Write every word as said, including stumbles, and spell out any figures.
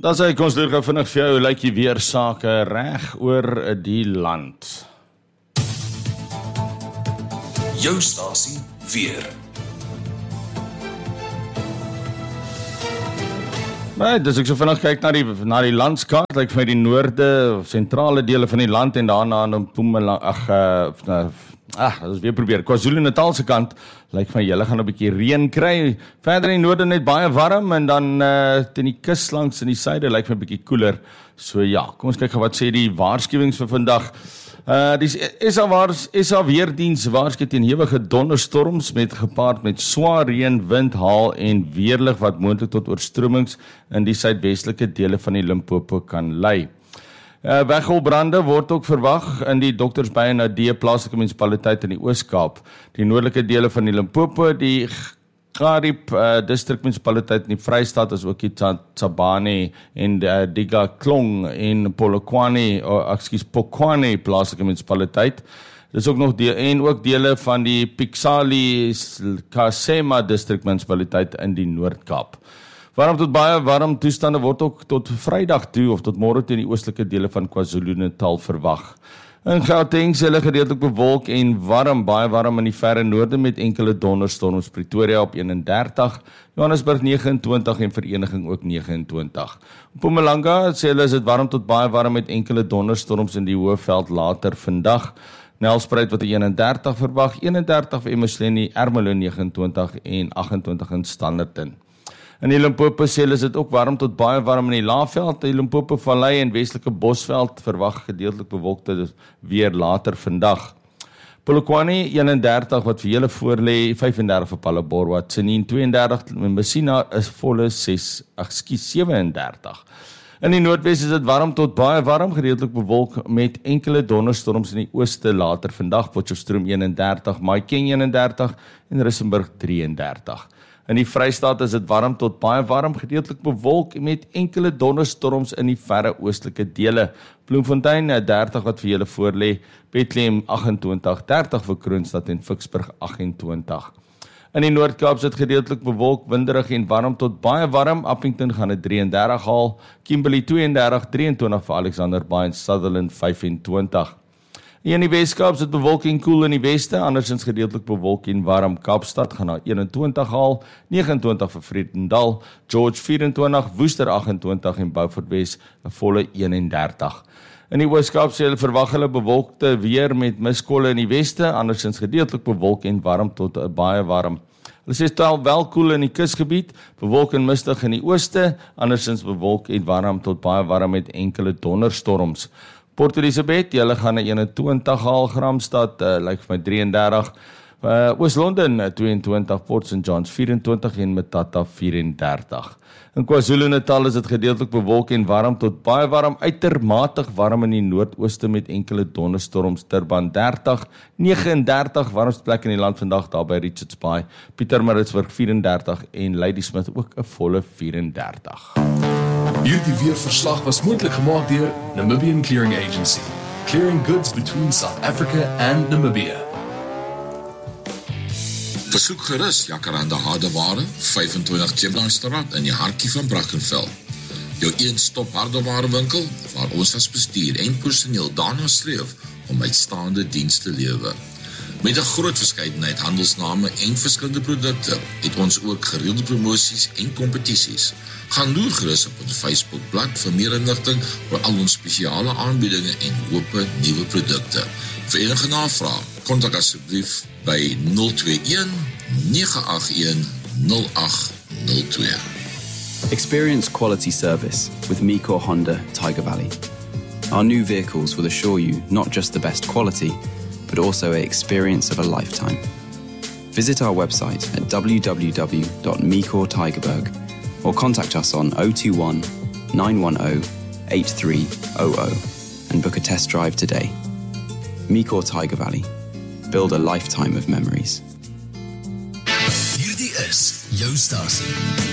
Dan sê ek ons loer gou vinnig vir jou, lyk jy weer sake reg oor die land. Jou stasie weer. Nee, dus ek so vinnig kyk na die, na die landskaart, lyk vir my die noorde, of sentrale dele van die land en daarna in Mpumalanga, ag, uh, ah, dat is weer probeer, KwaZulu-Natal se kant, lyk vir my, julle gaan 'n bietjie reën kry, verder in die noorde net baie warm, en dan uh, ten die kus langs in die suide, lyk vir my 'n bietjie koeler, so ja, kom ons kyk wat sê die waarskuwings vir vandag. Uh, die S A Weerdiens waarsku teen hewige donderstorms met gepaard met swaar reën, wind, haal en weerlig wat moontlik tot oorstromings in die suidwestelike dele van die Limpopo kan lei. Uh, Weggolbrande word ook verwag in die Doktersbaai en Adee plaaslike munisipaliteit in die Oos-Kaap. Die noordelike dele van die Limpopo, die Gariep uh, distrikmunisipaliteit in die Vrystaat is ook die Tsabane en uh, Diga Klong en Polokwane, uh, ekskuus Polokwane plaaslike munisipaliteit. Dis ook nog deel, en ook dele van die Pixali Kasema distrikmunisipaliteit in die Noord-Kaap. Warm tot baie warm toestande word ook tot Vrydag toe of tot môre toe in die oostelike dele van KwaZulu-Natal verwag. In Gauteng se hulle gedeeltelik bewolk en warm, baie warm in die verre noorde met enkele donderstorms, Pretoria op eenendertig, Johannesburg neges en twintig en Vereniging ook neges en twintig. Mpumalanga sê hulle is dit warm tot baie warm met enkele donderstorms in die Hoëveld later vandag. Nelspruit wat eenendertig verwag, eenendertig vir Emersleni, Ermelo neges en twintig en agt en twintig in Standerton. In die Limpopo sê hulle is dit ook warm tot baie warm in die Laagveld, die Limpopo Vallei en Westelike Bosveld verwag gedeeltelik bewolkte weer later vandag. Polokwane eenendertig wat vir julle voorlê, vyfendertig vir Palabora, Tsenin tweeëndertig, Messina is volle ses, ekskuus sewendertig. In die Noordwes is dit warm tot baie warm, gedeeltelik bewolk met enkele donderstorms in die ooste later vandag, Potchefstroom eenendertig, Mahikeng eenendertig en Rissenburg drieëndertig. In die Vrystaat is dit warm tot baie warm, gedeeltelik bewolk met enkele donderstorms in die verre oostelike dele. Bloemfontein dertig wat vir julle voorlê, Bethlehem agt en twintig, dertig vir Kroonstad en Ficksburg agt en twintig. In die Noord-Kaap is dit gedeeltelik bewolk, winderig en warm tot baie warm. Appington gaan dit drieëndertig haal, Kimberley tweeëndertig, drieëntwintig vir Alexanderbaai en Sutherland vyfentwintig. Hier in die Weskaap is dit bewolk en koel in die weste, andersins gedeeltelik bewolk en warm. Kaapstad gaan na eenentwintig haal, negenentwintig vir Vredendal, George vyfentwintig, Woester agt en twintig en Beaufort Wes 'n volle eenendertig. In die Ooskaap sê hulle verwag hulle bewolkte weer met miskolle in die weste, andersins gedeeltelik bewolk en warm tot baie warm. Hulle sê stel wel koel in die kusgebied, bewolk en mistig in die ooste, andersins bewolk en warm tot baie warm met enkele donderstorms. Port Elizabeth, julle gaan na eenentwintig haal, Gramstad, uh, lyk vir my drieëndertig, uh, Oos-London tweeëntwintig, Port Saint Johns vyfentwintig en Mthatha vyfendertig. In KwaZulu-Natal is dit gedeeltelik bewolk en warm tot baie warm, uitermate warm in die noordooste met enkele donderstorms, Durban dertig, negenendertig, warmste plek in die land vandag daar by Richards Bay, Pietermaritzburg vyfendertig en Ladysmith ook 'n volle vyfendertig. Hierdie weerverslag was moontlik gemaak deur Namibian Clearing Agency, clearing goods between South Africa and Namibia. Besoek gerus Jacaranda Hardeware, vyfentwintig Chiplandstraat in die hartjie van Brackenfell. Jou een-stop hardeware winkel waar ons as bestuur en personeel daarna streef om uitstaande dienste te lewer. Met 'n groot verskeidenheid handelsname en verskillende produkte het ons ook gereelde promosies en kompetisies. Gaan loer gerus op ons Facebookblad vir meer inligting oor al ons spesiale aanbiedinge en hoope nuwe produkte. Vir enige navraag, kontak asseblief by nul twee een, nege agt een, nul agt nul twee. Experience quality service with Micor Honda Tiger Valley. Our new vehicles will assure you not just the best quality, but also an experience of a lifetime. Visit our website at w w w dot micor tigerberg or contact us on zero two one, nine one zero, eight three zero zero and book a test drive today. Micor Tiger Valley. Build a lifetime of memories. Hierdie is jou stasie.